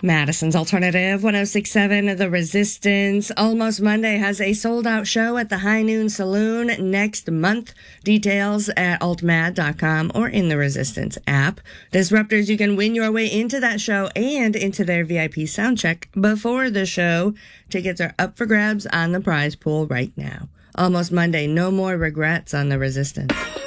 Madison's Alternative 106.7 The Resistance. Almost Monday has a sold-out show at the High Noon Saloon next month. Details at altmad.com or in the Resistance app. Disruptors, you can win your way into that show and into their VIP soundcheck before the show. Tickets are up for grabs on the prize pool right now. Almost Monday, no more regrets on the Resistance.